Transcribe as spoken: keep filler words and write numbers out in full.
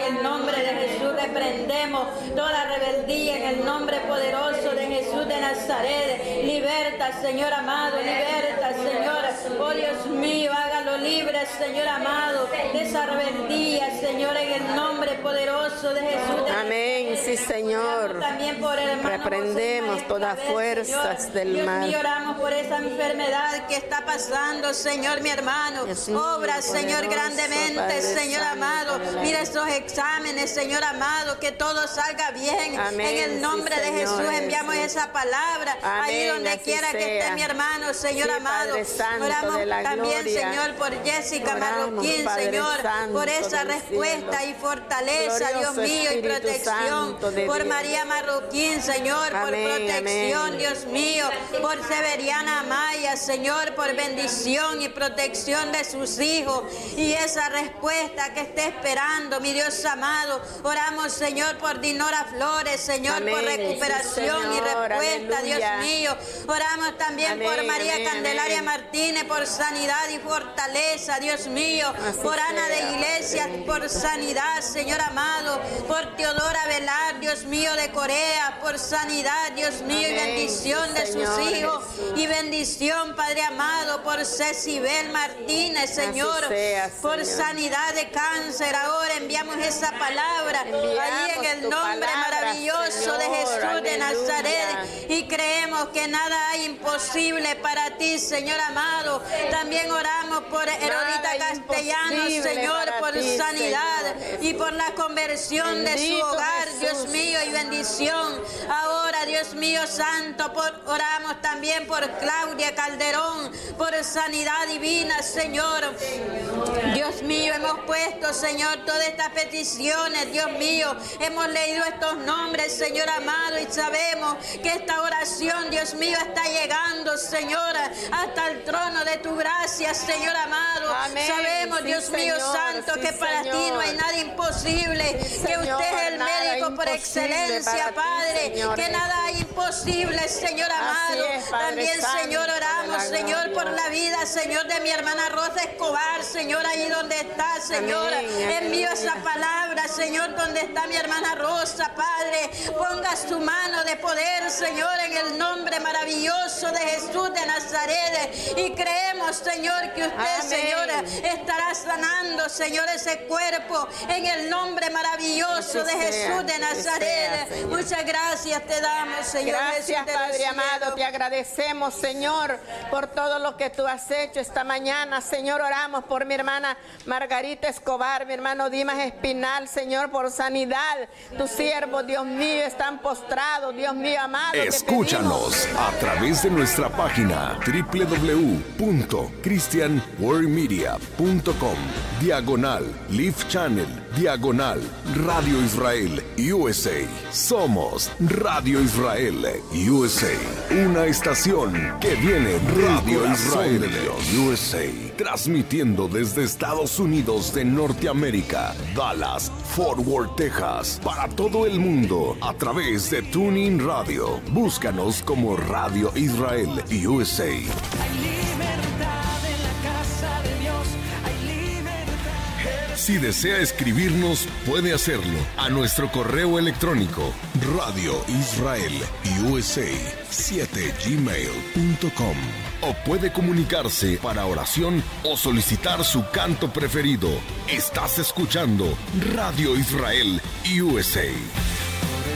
el nombre de Jesús reprendemos toda rebeldía en el nombre poderoso de Jesús de Nazaret. Liberta, Señor amado, liberta, Señor. Oh Dios mío, hágalo libre, Señor amado, de esa rebeldía, Señor, en el nombre poderoso de Jesús de Amén, Nazaret. sí, Señor. También por el hermano reprendemos José todas Isabel, fuerzas Señor. del Dios mal. mío, oramos por esa enfermedad que está pasando, Señor, mi hermano. Dios mío, Obra, Señor, poderoso, grandemente, Padre Señor Santo amado. de la Mira vida. esos exámenes, Señor amado, que todo salga bien. Amén, En el nombre sí, de Señor Jesús enviamos Jesús. esa palabra. Allí Amén, donde así quiera que sea. esté mi hermano, Señor Sí, amado. Padre Santo Oramos de la también, gloria. Señor, por Jessica Oramos, Marroquín, Padre Señor, Santo por esa del respuesta cielo. y fortaleza, Glorioso Dios mío, y Espíritu protección. Santo de Por Dios. María Marroquín, Señor, por Amén, protección, amén. Dios mío. Por Severiana Amaya, Señor, por bendición y protección de sus hijos. Y esa respuesta que esté esperando, mi Dios amado. Oramos, Señor, por Dinora Flores, Señor, Amén. por recuperación Sí, y Señor. respuesta, Aleluya. Dios mío. Oramos también Amén, por María amén, Candelaria amén. Martínez, por sanidad y fortaleza, Dios mío. Así Por Ana de sea, Iglesias, Padre. por sanidad, Señor amado. Por Teodora Velar, Dios mío, de Corea, por sanidad, Dios mío, y Amén, bendición sí, de sus Señor hijos. Jesús. Y bendición, Padre amado, por Cecibel Martínez, Señor. sea, Por Señor. sanidad de cáncer. Ahora enviamos esa palabra Enviamos ahí en el tu nombre palabra, maravilloso de Señor. Jesús de Aleluya. Nazaret. Y creemos que nada hay imposible para ti, Señor amado. También oramos por Herodita hay Castellano, imposible Señor, para por ti, sanidad Señor y por la conversión de su Bendito hogar, Jesús. Dios mío, y bendición. Ahora, Dios mío santo, por, oramos también por Claudia Calderón, por sanidad divina, Señor. Dios mío, hemos puesto, Señor, todas estas peticiones, Dios mío. Hemos leído estos nombres, Señor amado, y sabemos que esta oración, Dios mío, está llegando, Señor, hasta el trono de tu gracia, Señor amado. Amén. Sabemos, Sí, Dios mío Señor, santo, sí, que para ti Señor. no hay nada imposible, Sí, que Señor, usted es el nada médico por imposible excelencia, para ti, Padre, Señor que Jesús. nada hay imposible, Señor Así amado. es, Padre También, Santo Señor, de oramos, la Señor, gloria. por la vida, Señor, de mi hermana Rosa Escobar, Señor, ahí donde está, Señor. Amén, amén. Envío esa palabra, Señor, donde está mi hermana Rosa, Padre. Ponga su mano de poder, Señor, en el nombre maravilloso de Jesús de Nazaret. Y creemos, Señor, que usted, Amén. Señor, estará sanando, Señor, ese cuerpo en el nombre maravilloso Así de sea, Jesús de así Nazaret. sea, Señor. Muchas gracias te damos, Señor. Gracias, Jesús de los Padre amado, cielos. te agradecemos, Señor, por todo lo que tú has hecho esta mañana. Señor, oramos por mi hermana Margarita Escobar, mi hermano Dimas Espinal, Señor, por sanidad. Tus siervos, Dios mío, están postrados, Dios mío amado. te Escúchanos pedimos. a través de nuestra página doble u doble u doble u punto christian world media punto com, diagonal Live Channel, diagonal Radio Israel U S A. Somos Radio Israel U S A, una estación que viene Radio Israel U S A, transmitiendo desde Estados Unidos de Norteamérica, Dallas, Fort Worth, Texas, para todo el mundo a través de TuneIn Radio. Búscanos como Radio Israel U S A. Hay libertad en la casa de Dios, hay libertad. Si desea escribirnos, puede hacerlo a nuestro correo electrónico radio israel u s a siete gmail punto com, o puede comunicarse para oración o solicitar su canto preferido. Estás escuchando Radio Israel U S A.